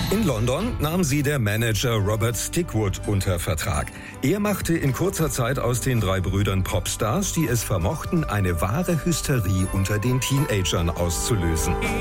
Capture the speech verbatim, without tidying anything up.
In London nahm sie der Manager Robert Stickwood unter Vertrag. Er machte in kurzer Zeit aus den drei Brüdern Popstars, die es vermochten, eine wahre Hysterie unter den Teenagern auszulösen.